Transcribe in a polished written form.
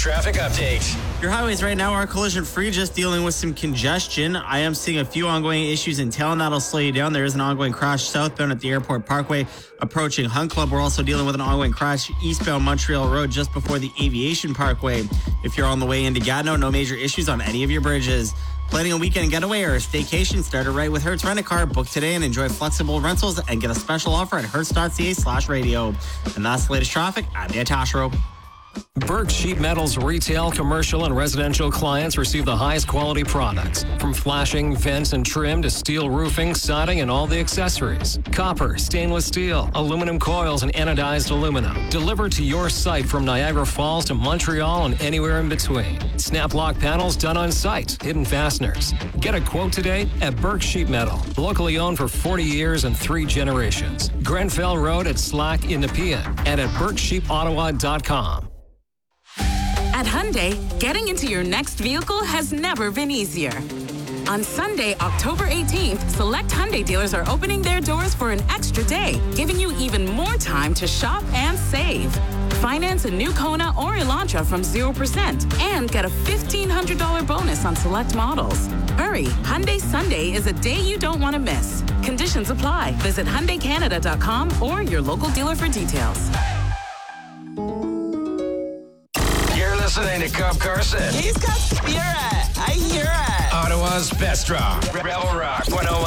traffic update. Your highways right now are collision-free, just dealing with some congestion. I am seeing a few ongoing issues in town that'll slow you down. There is an ongoing crash southbound at the Airport Parkway approaching Hunt Club. We're also dealing with an ongoing crash eastbound Montreal Road just before the Aviation Parkway. If you're on the way into Gatineau, no major issues on any of your bridges. Planning a weekend getaway or a staycation? Start it right with Hertz Rent-A-Car. Book today and enjoy flexible rentals and get a special offer at hertz.ca/radio. And that's the latest traffic. I'm Dan Tashro. Burke Sheet Metal's retail, commercial, and residential clients receive the highest quality products. From flashing, vents, and trim to steel roofing, siding, and all the accessories. Copper, stainless steel, aluminum coils, and anodized aluminum. Delivered to your site from Niagara Falls to Montreal and anywhere in between. Snap lock panels done on site. Hidden fasteners. Get a quote today at Burke Sheet Metal. Locally owned for 40 years and 3 generations. Grenfell Road at Slack in Nepean and at BurkeSheetOttawa.com. At Hyundai, getting into your next vehicle has never been easier. On Sunday, October 18th, select Hyundai dealers are opening their doors for an extra day, giving you even more time to shop and save. Finance a new Kona or Elantra from 0% and get a $1,500 bonus on select models. Hurry, Hyundai Sunday is a day you don't want to miss. Conditions apply. Visit HyundaiCanada.com or your local dealer for details. Listening to Cub Carson. He's got spirit. I hear it. Ottawa's best rock. Rebel Rock 101.